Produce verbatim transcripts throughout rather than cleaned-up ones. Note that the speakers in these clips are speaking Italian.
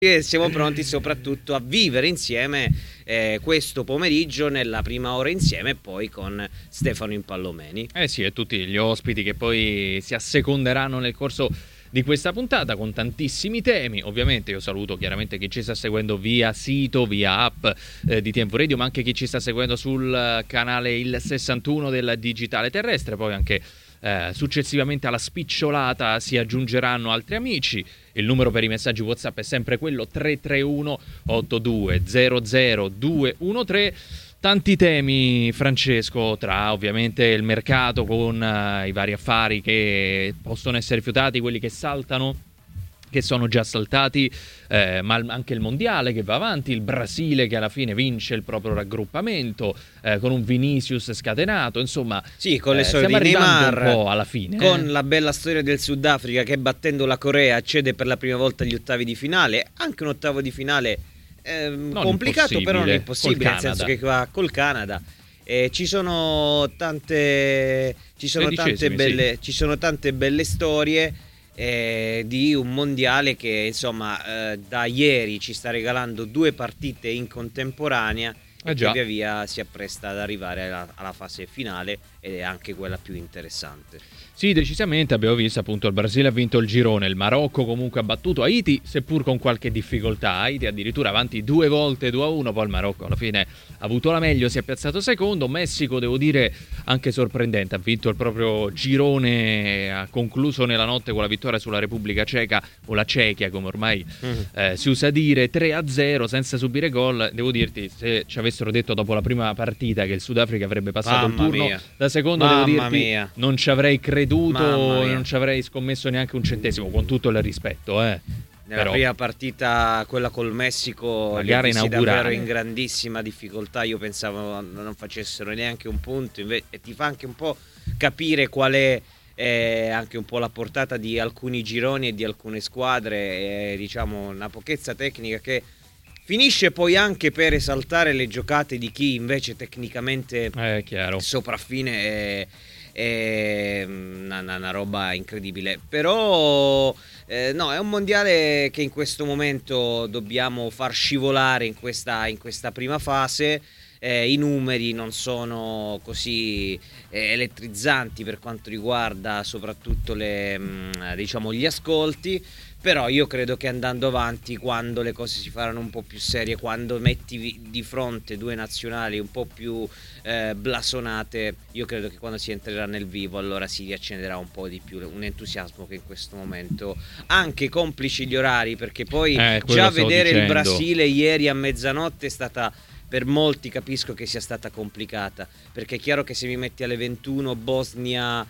E siamo pronti soprattutto a vivere insieme eh, questo pomeriggio nella prima ora insieme e poi con Stefano Impallomeni. Eh sì, e tutti gli ospiti che poi si asseconderanno nel corso di questa puntata con tantissimi temi. Ovviamente io saluto chiaramente chi ci sta seguendo via sito, via app eh, di Tempo Radio, ma anche chi ci sta seguendo sul canale il sessantuno del Digitale Terrestre, poi anche Eh, successivamente alla spicciolata si aggiungeranno altri amici. Il numero per i messaggi WhatsApp è sempre quello tre tre uno otto due zero zero due uno tre. Tanti temi, Francesco, tra ovviamente il mercato con uh, i vari affari che possono essere rifiutati, quelli che saltano, che sono già saltati, eh, ma anche il mondiale che va avanti, il Brasile che alla fine vince il proprio raggruppamento eh, con un Vinicius scatenato, insomma sì, con le eh, solite stiamo arrivando Neymar, un po' alla fine, con eh. la bella storia del Sudafrica che battendo la Corea accede per la prima volta agli ottavi di finale, anche un ottavo di finale eh, complicato però non impossibile, nel senso che va col Canada. Eh, ci sono tante ci sono tante belle sì. ci sono tante belle storie Eh, di un mondiale che insomma eh, da ieri ci sta regalando due partite in contemporanea e eh che via via si appresta ad arrivare alla, alla fase finale ed è anche quella più interessante. Sì, decisamente abbiamo visto appunto il Brasile ha vinto il girone, il Marocco comunque ha battuto Haiti, seppur con qualche difficoltà. Haiti addirittura avanti due volte due a uno, poi il Marocco alla fine ha avuto la meglio, si è piazzato secondo. Messico, devo dire, anche sorprendente, ha vinto il proprio girone, ha concluso nella notte con la vittoria sulla Repubblica Ceca, o la Cechia come ormai mm. eh, si usa dire, tre a zero senza subire gol. Devo dirti, se ci avessero detto dopo la prima partita che il Sudafrica avrebbe passato Mamma il turno, mia. da secondo Mamma devo dirti mia. non ci avrei creduto, non ci avrei scommesso neanche un centesimo, con tutto il rispetto, eh. Nella Però, prima partita, quella col Messico, la gara inaugurale, davvero in grandissima difficoltà. Io pensavo non facessero neanche un punto, invece, e ti fa anche un po' capire qual è eh, anche un po' la portata di alcuni gironi e di alcune squadre, eh, diciamo una pochezza tecnica che finisce poi anche per esaltare le giocate di chi invece tecnicamente è chiaro, sopraffine è, è una, una roba incredibile. Però eh, no, è un mondiale che in questo momento dobbiamo far scivolare in questa, in questa prima fase. Eh, I numeri non sono così eh, elettrizzanti per quanto riguarda soprattutto le, mh, diciamo gli ascolti, però io credo che andando avanti, quando le cose si faranno un po' più serie, quando metti di fronte due nazionali un po' più eh, blasonate, io credo che quando si entrerà nel vivo allora si riaccenderà un po' di più un entusiasmo che in questo momento, anche complici gli orari, perché poi eh, già vedere dicendo. il Brasile ieri a mezzanotte è stata, per molti capisco che sia stata complicata, perché è chiaro che se mi metti alle ventuno Bosnia,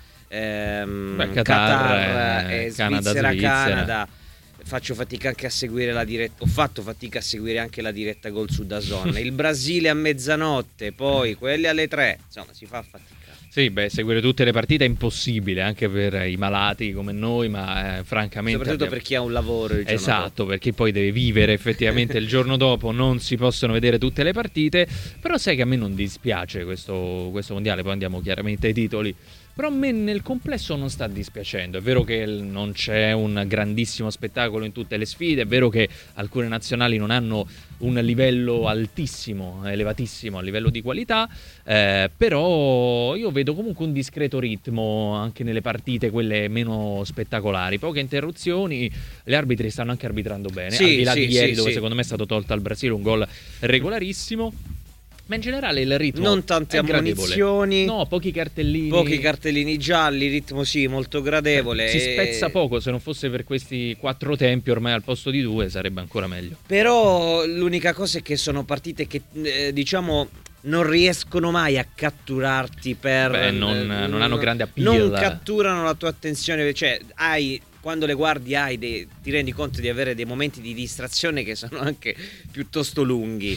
ehm, Beh, Qatar, Qatar eh, e Canada, Svizzera, Svizzera. Canada, faccio fatica anche a seguire la diretta, ho fatto fatica a seguire anche la diretta Gol su D A Z N. Il Brasile a mezzanotte, poi quelli alle tre, insomma si fa fatica. Sì, beh, seguire tutte le partite è impossibile anche per i malati come noi, ma eh, francamente soprattutto abbiamo... per chi ha un lavoro il giorno esatto, dopo. perché poi deve vivere effettivamente il giorno dopo, non si possono vedere tutte le partite. Però sai che a me non dispiace questo, questo mondiale, poi andiamo chiaramente ai titoli. Però a me nel complesso non sta dispiacendo. È vero che non c'è un grandissimo spettacolo in tutte le sfide, è vero che alcune nazionali non hanno un livello altissimo, elevatissimo a livello di qualità, eh, però io vedo comunque un discreto ritmo anche nelle partite, quelle meno spettacolari, poche interruzioni, gli arbitri stanno anche arbitrando bene, sì, al di là sì, di ieri sì, dove sì. secondo me è stato tolto al Brasile un gol regolarissimo. Ma in generale il ritmo non tante ammonizioni, no, pochi cartellini, pochi cartellini gialli, ritmo sì molto gradevole. Si spezza poco, se non fosse per questi quattro tempi ormai al posto di due sarebbe ancora meglio. Però l'unica cosa è che sono partite che eh, diciamo non riescono mai a catturarti per Beh, non, eh, non hanno grande appeal, non catturano la tua attenzione, cioè hai quando le guardi hai dei, ti rendi conto di avere dei momenti di distrazione che sono anche piuttosto lunghi.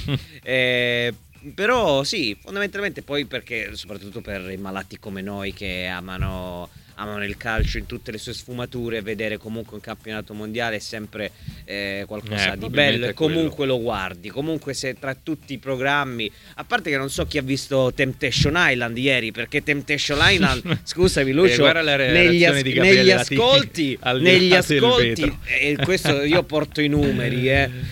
eh, Però sì, fondamentalmente poi perché soprattutto per i malati come noi che amano amano il calcio in tutte le sue sfumature, vedere comunque un campionato mondiale è sempre eh, qualcosa Eh, di bello, e comunque quello. lo guardi. Comunque, se tra tutti i programmi, a parte che non so chi ha visto Temptation Island ieri, perché Temptation Island, scusami Lucio, Eh, guarda la re- negli, reazione as- di Gabriele negli Latini ascolti al di negli là del ascolti vetro. e questo io porto i numeri, eh,